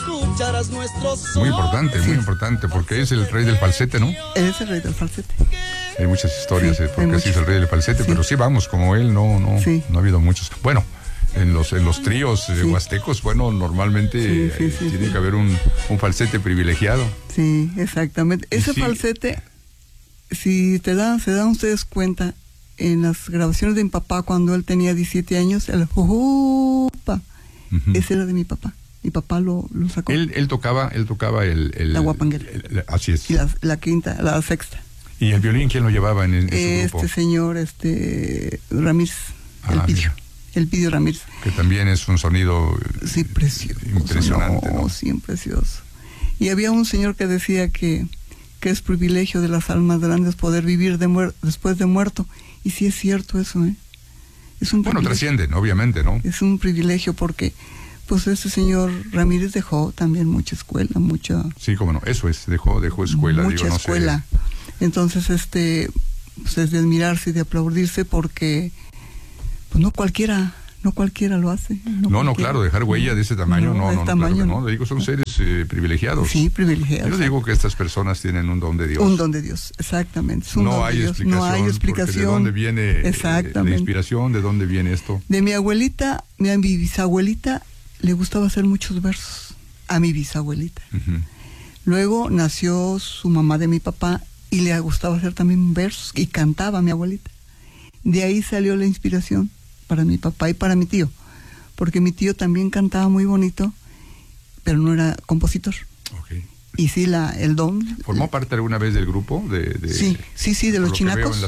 escucharás nuestros muy importante, porque es el rey del falsete, ¿no? Es el rey del falsete. Hay muchas historias Sí, porque sí es el rey del falsete, pero sí, vamos, como él, no ha habido muchos. Bueno, en los tríos huastecos, bueno, normalmente tiene que haber un falsete privilegiado. Sí, exactamente. Ese falsete, si se dan ustedes cuenta, en las grabaciones de mi papá cuando él tenía 17 años, el jujupa, ese era de mi papá. Mi papá lo sacó. Él tocaba la guapanguera. Así es. Y la quinta, la sexta. ¿Y el violín quién lo llevaba en su grupo? Este señor, Ramírez, Elpidio Ramírez. Que también es un sonido precioso, impresionante, ¿no? Sí, precioso. Y había un señor que decía que es privilegio de las almas grandes poder vivir después de muerto. Y sí es cierto eso, ¿eh? Es un bueno, trascienden, obviamente, ¿no? Es un privilegio porque, pues, ese señor Ramírez dejó también mucha escuela, Sí, cómo no, eso es, dejó escuela. Mucha escuela. Sé. Entonces, pues es de admirarse y de aplaudirse porque, pues, no cualquiera lo hace. No, claro, dejar huella de ese tamaño, no, claro, no. Digo, son seres privilegiados. Sí, privilegiados. Yo digo que estas personas tienen un don de Dios. Un don de Dios, exactamente. No hay explicación. ¿De dónde viene la inspiración? ¿De dónde viene esto? De mi abuelita, mi bisabuelita, le gustaba hacer muchos versos. A mi bisabuelita. Luego nació su mamá de mi papá y le gustaba hacer también versos y cantaba a mi abuelita. De ahí salió la inspiración para mi papá y para mi tío, porque mi tío también cantaba muy bonito, pero no era compositor. Okay. Y sí, el don. ¿Formó parte alguna vez del grupo? Sí, de los chinacos.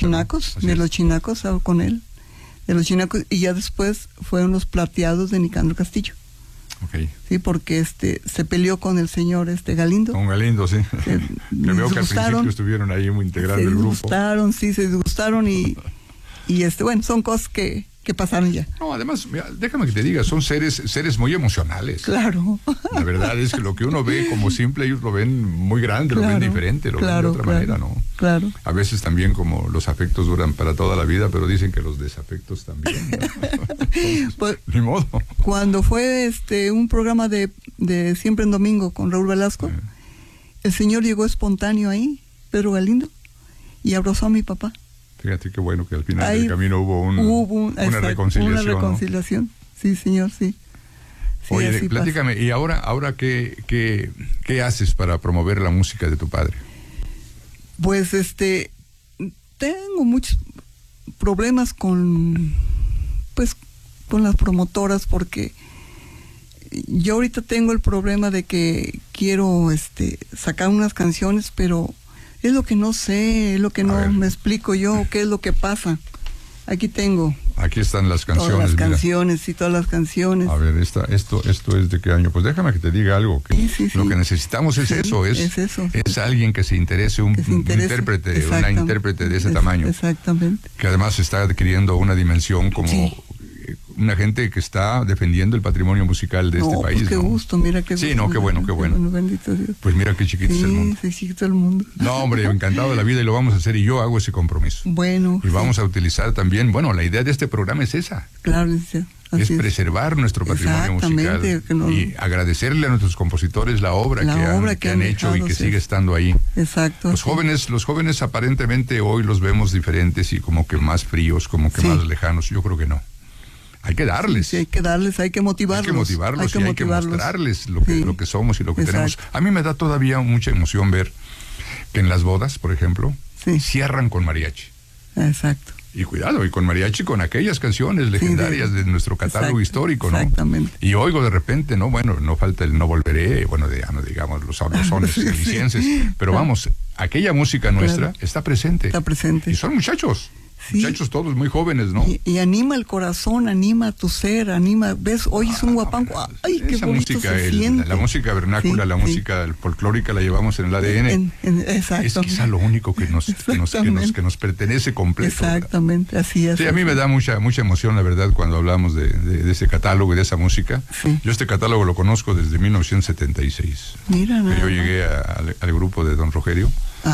De los chinacos, hago con él. De los chinacos, y ya después fueron los plateados de Nicandro Castillo. Okay. Sí, porque se peleó con el señor Galindo. Con Galindo, sí. Que veo que al principio estuvieron ahí muy integrando el grupo. Se disgustaron y bueno, son cosas que pasaron ya. No, además, mira, déjame que te diga, son seres muy emocionales. Claro. La verdad es que lo que uno ve como simple, ellos lo ven muy grande, lo ven diferente, lo ven de otra manera, ¿no? Claro. A veces también como los afectos duran para toda la vida, pero dicen que los desafectos también, ¿no? Entonces, pues, ni modo. Cuando fue un programa de Siempre en Domingo con Raúl Velasco, el señor llegó espontáneo ahí, Pedro Galindo, y abrazó a mi papá. Fíjate qué bueno que al final del camino hubo una reconciliación. Una reconciliación, ¿no? Sí, señor, sí. Oye, platícame, pasa. ¿Y ahora qué haces para promover la música de tu padre? Pues tengo muchos problemas con las promotoras, porque yo ahorita tengo el problema de que quiero sacar unas canciones, pero es lo que no sé, es lo que no me explico yo, qué es lo que pasa. Aquí están las canciones. Todas las canciones, todas las canciones. A ver, esto es de qué año. Pues déjame que te diga algo. Lo que necesitamos es eso. Es alguien que se interese, una intérprete de ese tamaño. Exactamente. Que además está adquiriendo una dimensión como una gente que está defendiendo el patrimonio musical de este país. Pues qué gusto, mira qué gusto. Sí, qué bueno. Bendito Dios. Pues mira qué chiquito es el mundo. Sí, chiquito el mundo. No, hombre, encantado de la vida y lo vamos a hacer, y yo hago ese compromiso. Bueno. Y vamos a utilizar también, la idea de este programa es esa. Claro, es preservar nuestro patrimonio musical y agradecerle a nuestros compositores la obra que han hecho y que sigue estando ahí. Exacto. Los jóvenes aparentemente hoy los vemos diferentes y como que más fríos, como que más lejanos. Yo creo que no. Hay que darles. Sí, hay que motivarlos. Hay que mostrarles lo que somos y lo que tenemos. A mí me da todavía mucha emoción ver que en las bodas, por ejemplo, cierran con mariachi. Exacto. Y cuidado, y con mariachi, con aquellas canciones legendarias de nuestro catálogo histórico, ¿no? Exactamente. Y oigo de repente, no falta el No Volveré, ya no digamos los sabrosonnes jaliscienses, pero vamos, aquella música nuestra está presente. Y son muchachos todos muy jóvenes, ¿no? Y anima el corazón, anima tu ser, ves, hoy es un guapango, ay, qué bonito música, se siente. La música vernácula, la música folclórica la llevamos en el ADN. Exacto. Es quizá lo único que nos pertenece completo. Exactamente, ¿verdad? Así es. Sí, a mí me da mucha emoción, la verdad, cuando hablamos de ese catálogo y de esa música. Sí. Yo este catálogo lo conozco desde 1976. Mira, yo llegué al grupo de Don Rogelio,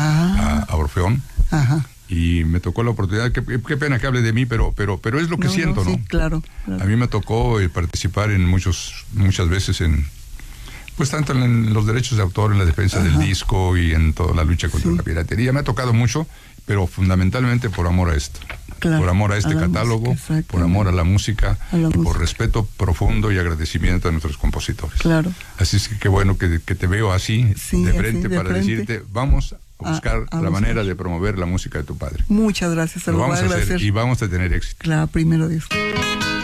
a Orfeón. Ajá. Y me tocó la oportunidad, qué pena que hable de mí, pero es lo que siento, ¿no? Sí, claro. A mí me tocó participar muchas veces en Pues tanto en los derechos de autor, en la defensa del disco y en toda la lucha contra la piratería. Me ha tocado mucho, pero fundamentalmente por amor a esto. Claro, por amor a este catálogo, por amor a la música, por respeto profundo y agradecimiento a nuestros compositores. Claro. Así es que qué bueno que te veo así, de frente, para decirte, vamos a buscar la manera de promover la música de tu padre. Muchas gracias, lo vamos a hacer y vamos a tener éxito. Claro, primero Dios.